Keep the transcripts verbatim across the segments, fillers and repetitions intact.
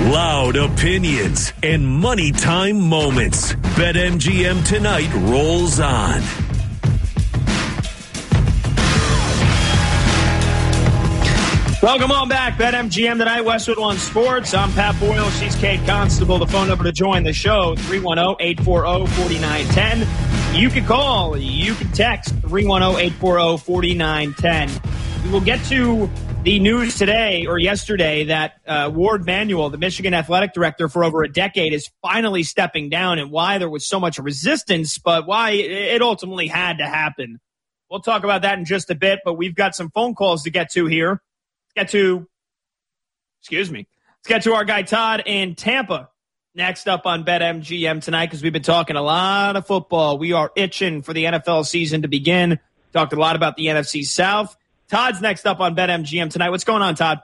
Loud opinions and money time moments. BetMGM Tonight rolls on. Welcome on back. BetMGM Tonight, Westwood One Sports. I'm Pat Boyle. She's Kate Constable. The phone number to join the show, three one zero, eight four zero, four nine one zero. You can call. You can text, three one zero, eight four zero, four nine one zero. We will get to the news today or yesterday that uh, Ward Manuel, the Michigan athletic director for over a decade, is finally stepping down, and why there was so much resistance, but why it ultimately had to happen. We'll talk about that in just a bit, but we've got some phone calls to get to here. Let's get to, excuse me, let's get to our guy Todd in Tampa. Next up on BetMGM tonight, because we've been talking a lot of football. We are itching for the N F L season to begin. Talked a lot about the N F C South. Todd's next up on BetMGM tonight. What's going on, Todd?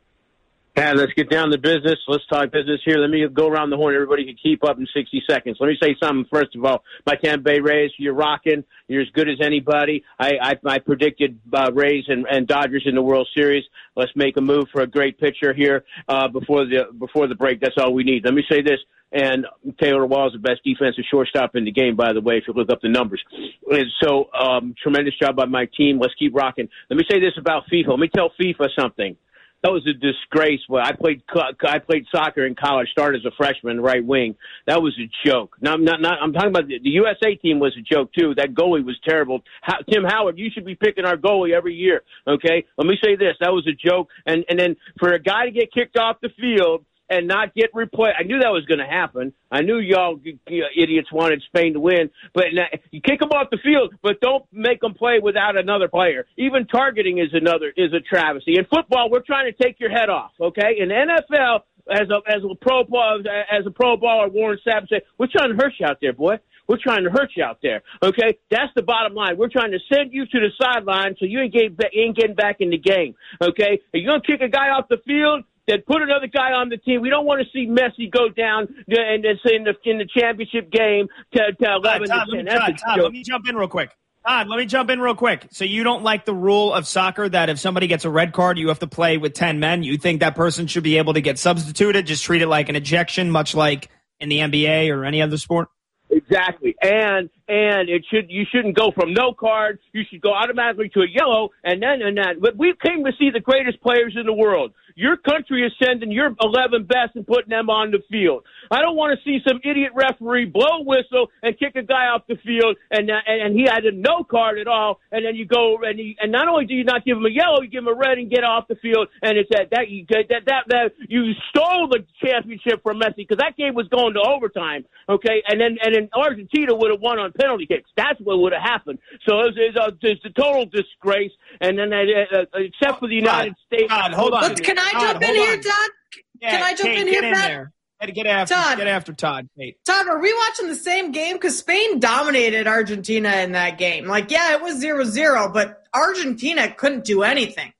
Yeah, let's get down to business. Let's talk business here. Let me go around the horn. Everybody can keep up in sixty seconds. Let me say something first of all. My Tampa Bay Rays, you're rocking. You're as good as anybody. I I, I predicted uh, Rays and, and Dodgers in the World Series. Let's make a move for a great pitcher here uh, before the before the break. That's all we need. Let me say this. And Taylor Wall is the best defensive shortstop in the game, by the way, if you look up the numbers. And so, um, tremendous job by my team. Let's keep rocking. Let me say this about FIFA. Let me tell FIFA something. That was a disgrace. Well, I played I played soccer in college, started as a freshman, right wing. That was a joke. Now, I'm not, not I'm talking about the, the U S A team was a joke too. That goalie was terrible. How, Tim Howard, you should be picking our goalie every year. Okay, let me say this. That was a joke. And and then for a guy to get kicked off the field and not get replayed. I knew that was going to happen. I knew y'all you know, idiots wanted Spain to win. But now, you kick them off the field, but don't make them play without another player. Even targeting is another is a travesty. In football, we're trying to take your head off. Okay, in the N F L, as a as a pro as a pro baller, Warren Sapp said, "We're trying to hurt you out there, boy. We're trying to hurt you out there." Okay, that's the bottom line. We're trying to send you to the sideline so you ain't getting ain't getting back in the game. Okay, if you're gonna kick a guy off the field, then put another guy on the team. We don't want to see Messi go down and in the in the championship game to, to eleven Todd, to ten. Let me, Todd, Todd, let me jump in real quick. Todd, let me jump in real quick. So you don't like the rule of soccer that if somebody gets a red card, you have to play with ten men. You think that person should be able to get substituted? Just treat it like an ejection, much like in the N B A or any other sport? Exactly. And and it should you shouldn't go from no card. You should go automatically to a yellow, and then and that. But we came to see the greatest players in the world. Your country is sending your eleven best and putting them on the field. I don't want to see some idiot referee blow a whistle and kick a guy off the field, and uh, and he had a no card at all. And then you go and you, and not only do you not give him a yellow, you give him a red and get off the field. And it's that that you that that that you stole the championship from Messi because that game was going to overtime. Okay, and then and then Argentina would have won on penalty kicks. That's what would have happened. So it was, it was, a, it was a total disgrace. And then uh, except for the United God, States, God, hold on. But can I Todd, jump in here, on. Todd? Yeah, Can I jump Kate, in here, get Pat? in there. Get after, Todd. get after Todd, Kate. Todd, are we watching the same game? Because Spain dominated Argentina in that game. Like, yeah, it was zero zero, but Argentina couldn't do anything.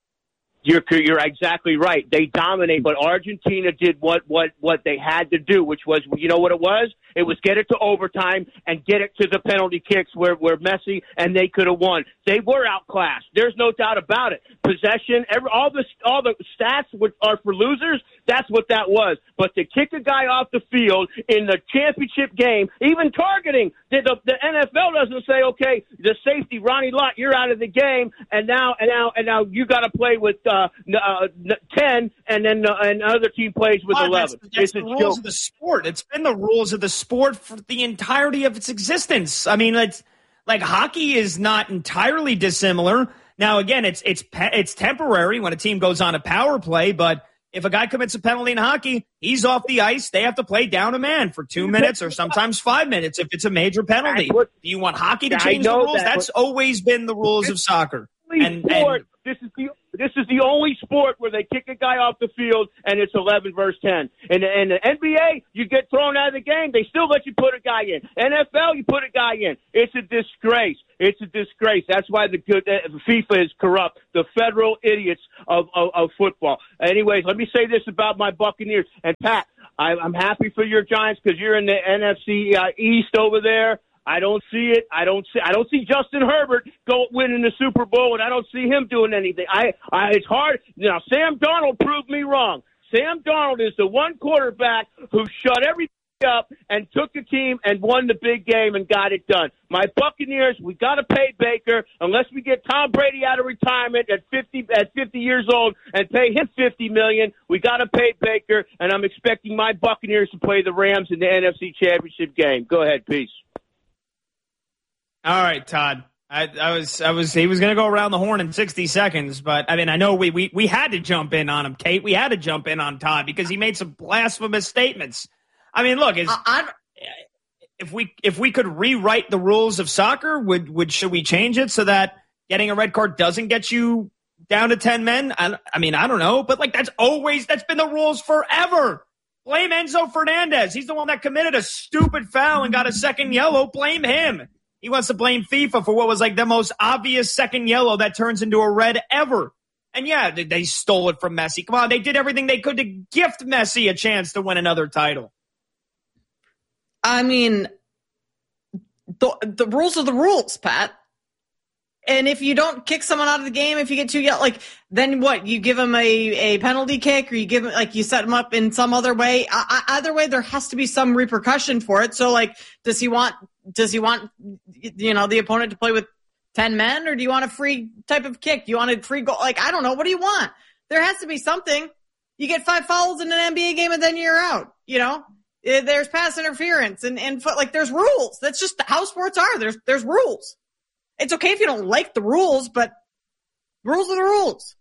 You're you're exactly right. They dominate, but Argentina did what, what, what they had to do, which was, you know what it was? It was get it to overtime and get it to the penalty kicks where, where Messi and they could have won. They were outclassed. There's no doubt about it. Possession, every, all the all the stats which are for losers. That's what that was. But to kick a guy off the field in the championship game, even targeting, the, the, the N F L doesn't say, okay, the safety Ronnie Lott, you're out of the game, and now and now and now you got to play with uh, uh, ten, and then uh, another team plays with Todd, eleven. That's, that's it's the a rules joke. of the sport. It's been the rules of the sport for the entirety of its existence. I mean, it's like hockey is not entirely dissimilar. Now, again, it's it's it's temporary when a team goes on a power play, but if a guy commits a penalty in hockey, he's off the ice. They have to play down a man for two minutes or sometimes five minutes if it's a major penalty. What, Do you want hockey to I change the know rules? that, That's always been the rules of soccer. And, sport, and this is the this is the only sport where they kick a guy off the field and it's eleven versus ten. In the, in the N B A, you get thrown out of the game, they still let you put a guy in. N F L, you put a guy in. It's a disgrace. It's a disgrace. That's why the good uh, FIFA is corrupt. The federal idiots of, of, of football. Anyways, let me say this about my Buccaneers. And Pat, I, I'm happy for your Giants because you're in the N F C uh, East over there. I don't see it. I don't see. I don't see Justin Herbert go winning the Super Bowl, and I don't see him doing anything. I. I it's hard. You know, Sam Darnold proved me wrong. Sam Darnold is the one quarterback who shut everything up and took the team and won the big game and got it done. My Buccaneers, we got to pay Baker unless we get Tom Brady out of retirement at fifty at fifty years old and pay him fifty million. We got to pay Baker, and I'm expecting my Buccaneers to play the Rams in the N F C Championship game. Go ahead, peace. All right, Todd. I, I was, I was, he was going to go around the horn in sixty seconds, but I mean, I know we, we, we had to jump in on him, Kate. We had to jump in on Todd because he made some blasphemous statements. I mean, look, is, I, if we if we could rewrite the rules of soccer, would would should we change it so that getting a red card doesn't get you down to ten men? I, I mean, I don't know, but like that's always that's been the rules forever. Blame Enzo Fernandez. He's the one that committed a stupid foul and got a second yellow. Blame him. He wants to blame FIFA for what was like the most obvious second yellow that turns into a red ever. And yeah, they, they stole it from Messi. Come on, they did everything they could to gift Messi a chance to win another title. I mean, the the rules are the rules, Pat. And if you don't kick someone out of the game, if you get too yell, like then what? You give him a, a penalty kick, or you give him like you set him up in some other way. I, I, either way, there has to be some repercussion for it. So, like, does he want does he want you know the opponent to play with ten men, or do you want a free type of kick? Do you want a free goal? Like, I don't know. What do you want? There has to be something. You get five fouls in an N B A game, and then you're out. You know. There's pass interference and, and like there's rules. That's just how sports are. There's there's rules. It's okay if you don't like the rules, but rules are the rules.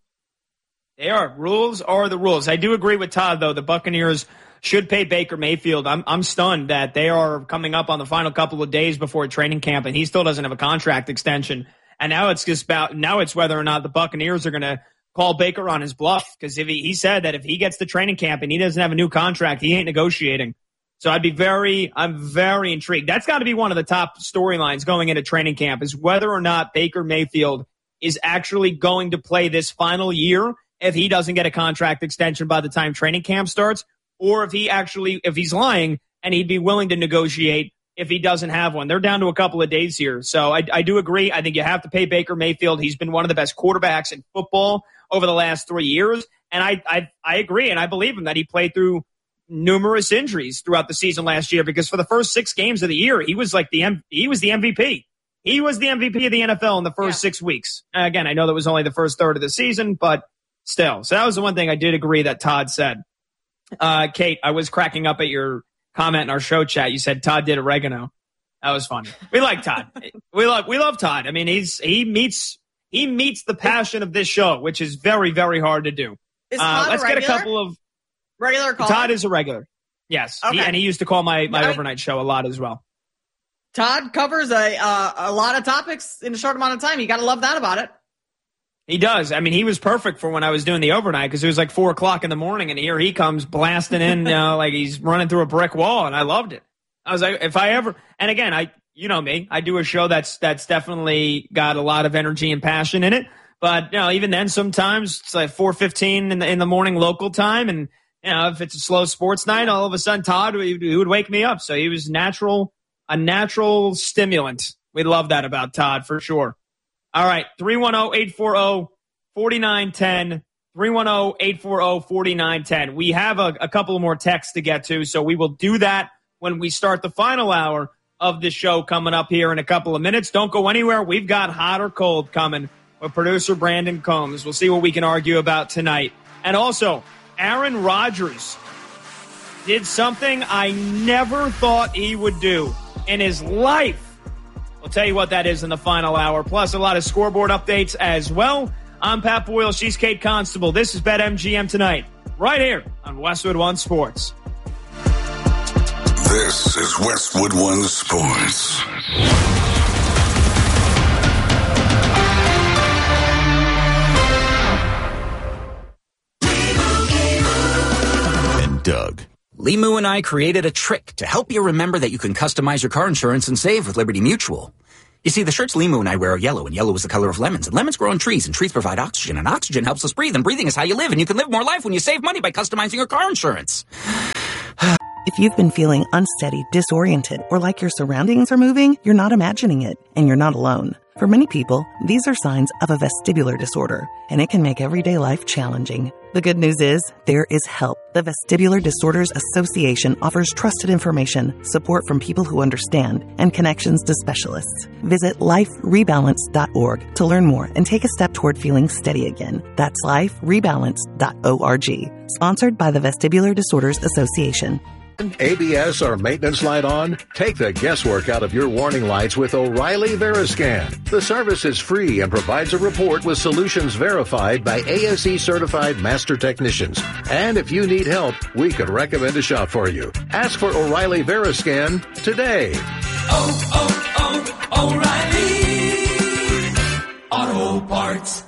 They are. Rules are the rules. I do agree with Todd, though. The Buccaneers should pay Baker Mayfield. I'm I'm stunned that they are coming up on the final couple of days before training camp, and he still doesn't have a contract extension. And now it's just about now it's whether or not the Buccaneers are going to call Baker on his bluff, because if he, he said that if he gets to training camp and he doesn't have a new contract, he ain't negotiating. So I'd be very, I'm very intrigued. That's got to be one of the top storylines going into training camp is whether or not Baker Mayfield is actually going to play this final year if he doesn't get a contract extension by the time training camp starts, or if he actually, if he's lying and he'd be willing to negotiate if he doesn't have one. They're down to a couple of days here. So I, I do agree. I think you have to pay Baker Mayfield. He's been one of the best quarterbacks in football over the last three years. And I, I, I agree. And I believe him that he played through numerous injuries throughout the season last year, because for the first six games of the year, he was like the M- he was the M V P. He was the M V P of the N F L in the first yeah. six weeks. Again, I know that was only the first third of the season, but still. So that was the one thing I did agree that Todd said. Uh, Kate, I was cracking up at your comment in our show chat. You said Todd did oregano. That was funny. We like Todd. we love we love Todd. I mean, he's he meets he meets the passion of this show, which is very very hard to do. Is Todd uh, let's a get a couple of. Regular call? Todd is a regular. Yes. Okay. He, and he used to call my, my I mean, overnight show a lot as well. Todd covers a uh, a lot of topics in a short amount of time. You got to love that about it. He does. I mean, he was perfect for when I was doing the overnight because it was like four o'clock in the morning, and here he comes blasting in, you know, like he's running through a brick wall, and I loved it. I was like, if I ever, and again, I, you know me, I do a show that's that's definitely got a lot of energy and passion in it. But you know, even then, sometimes it's like four fifteen in the in the morning local time, and you know, if it's a slow sports night, all of a sudden Todd he, he would wake me up. So he was natural, a natural stimulant. We love that about Todd for sure. All right, three one zero, eight four zero, four nine one zero, three one zero, eight four zero, four nine one zero. We have a, a couple more texts to get to, so we will do that when we start the final hour of the show coming up here in a couple of minutes. Don't go anywhere. We've got Hot or Cold coming with producer Brandon Combs. We'll see what we can argue about tonight. And also, Aaron Rodgers did something I never thought he would do in his life. We'll tell you what that is in the final hour, plus a lot of scoreboard updates as well. I'm Pat Boyle. She's Kate Constable. This is BetMGM Tonight, right here on Westwood One Sports. This is Westwood One Sports. Doug. Limu and I created a trick to help you remember that you can customize your car insurance and save with Liberty Mutual. You see, the shirts Limu and I wear are yellow, and yellow is the color of lemons, and lemons grow on trees, and trees provide oxygen, and oxygen helps us breathe, and breathing is how you live, and you can live more life when you save money by customizing your car insurance. If you've been feeling unsteady, disoriented, or like your surroundings are moving, you're not imagining it, and you're not alone. For many people, these are signs of a vestibular disorder, and it can make everyday life challenging. The good news is, there is help. The Vestibular Disorders Association offers trusted information, support from people who understand, and connections to specialists. Visit life rebalance dot org to learn more and take a step toward feeling steady again. That's life rebalance dot org. Sponsored by the Vestibular Disorders Association. A B S or maintenance light on? Take the guesswork out of your warning lights with O'Reilly Veriscan. The service is free and provides a report with solutions verified by A S E certified master technicians. And if you need help, we could recommend a shop for you. Ask for O'Reilly Veriscan today. Oh, oh, oh, O'Reilly Auto Parts.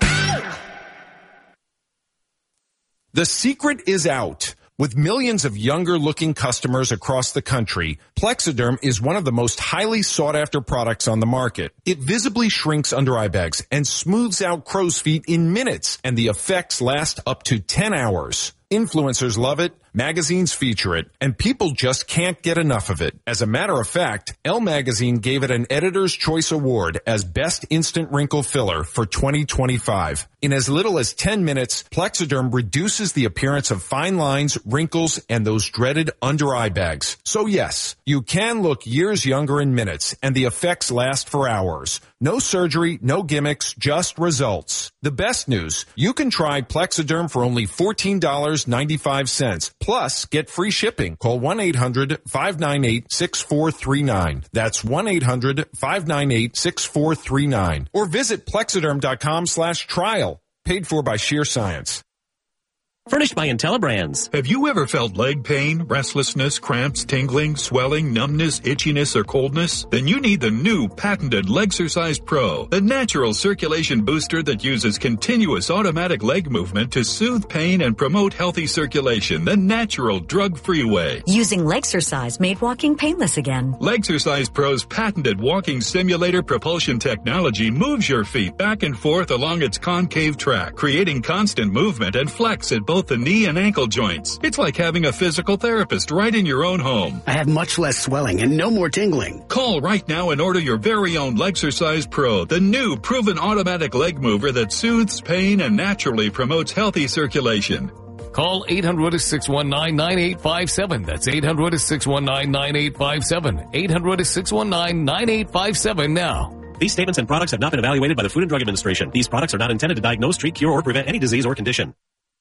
The secret is out. With millions of younger-looking customers across the country, Plexiderm is one of the most highly sought-after products on the market. It visibly shrinks under-eye bags and smooths out crow's feet in minutes, and the effects last up to ten hours. Influencers love it, magazines feature it, and people just can't get enough of it. As a matter of fact, Elle Magazine gave it an Editor's Choice Award as Best Instant Wrinkle Filler for twenty twenty-five. In as little as ten minutes, Plexiderm reduces the appearance of fine lines, wrinkles, and those dreaded under-eye bags. So yes, you can look years younger in minutes, and the effects last for hours. No surgery, no gimmicks, just results. The best news, you can try Plexiderm for only fourteen dollars and ninety-five cents. Plus, get free shipping. Call one eight hundred five nine eight six four three nine. That's one eight hundred five nine eight six four three nine. Or visit Plexiderm.com slash trial. Paid for by Sheer Science. Furnished by IntelliBrands. Have you ever felt leg pain, restlessness, cramps, tingling, swelling, numbness, itchiness, or coldness? Then you need the new patented Legsercise Pro, the natural circulation booster that uses continuous automatic leg movement to soothe pain and promote healthy circulation the natural drug-free way. Using Legsercise made walking painless again. Legsercise Pro's patented walking simulator propulsion technology moves your feet back and forth along its concave track, creating constant movement and flex at both the knee and ankle joints. It's like having a physical therapist right in your own home. I have much less swelling and no more tingling. Call right now and order your very own Legsercise Pro, the new proven automatic leg mover that soothes pain and naturally promotes healthy circulation. Call eight hundred six one nine nine eight five seven. That's eight hundred six one nine nine eight five seven. eight hundred six one nine nine eight five seven now. These statements and products have not been evaluated by the Food and Drug Administration. These products are not intended to diagnose, treat, cure, or prevent any disease or condition.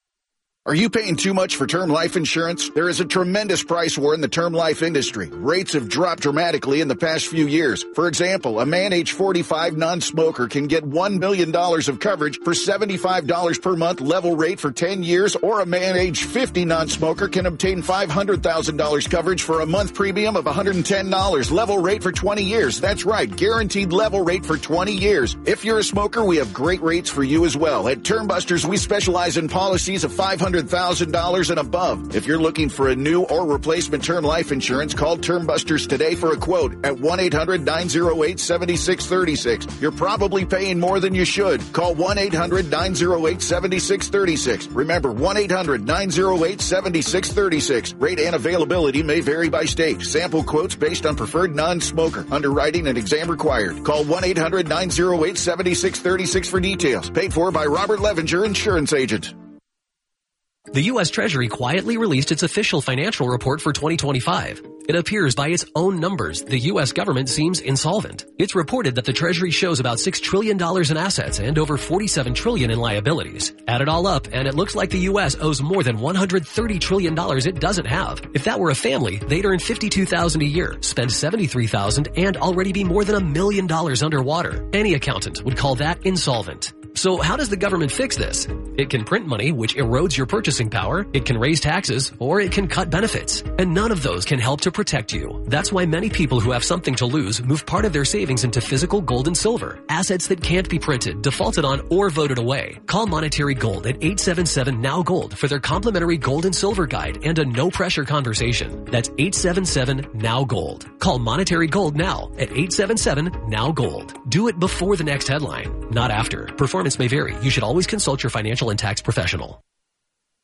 Are you paying too much for term life insurance? There is a tremendous price war in the term life industry. Rates have dropped dramatically in the past few years. For example, a man age forty-five non-smoker can get one million dollars of coverage for seventy-five dollars per month level rate for ten years, or a man age fifty non-smoker can obtain five hundred thousand dollars coverage for a month premium of one hundred ten dollars level rate for twenty years. That's right, guaranteed level rate for twenty years. If you're a smoker, we have great rates for you as well. At Term Busters, we specialize in policies of five hundred thousand dollars and above. If you're looking for a new or replacement term life insurance, call Term Busters today for a quote at one eight hundred nine oh eight seven six three six. You're probably paying more than you should. Call one eight hundred nine oh eight seven six three six. Remember, one eight hundred nine oh eight seven six three six. Rate and availability may vary by state. Sample quotes based on preferred non-smoker. Underwriting and exam required. Call one eight hundred nine oh eight seven six three six for details. Paid for by Robert Levenger, insurance agent. The U S Treasury quietly released its official financial report for twenty twenty-five. It appears by its own numbers, the U S government seems insolvent. It's reported that the Treasury shows about six trillion dollars in assets and over forty-seven trillion dollars in liabilities. Add it all up, and it looks like the U S owes more than one hundred thirty trillion dollars it doesn't have. If that were a family, they'd earn fifty-two thousand dollars a year, spend seventy-three thousand dollars, and already be more than a million dollars underwater. Any accountant would call that insolvent. So how does the government fix this? It can print money, which erodes your purchasing power, it can raise taxes, or it can cut benefits. And none of those can help to protect you. That's why many people who have something to lose move part of their savings into physical gold and silver, assets that can't be printed, defaulted on, or voted away. Call Monetary Gold at eight seven seven N O W Gold for their complimentary gold and silver guide and a no-pressure conversation. That's eight seven seven N O W Gold. Call Monetary Gold now at eight seven seven N O W Gold. Do it before the next headline, not after. Performance may vary. You should always consult your financial and tax professional.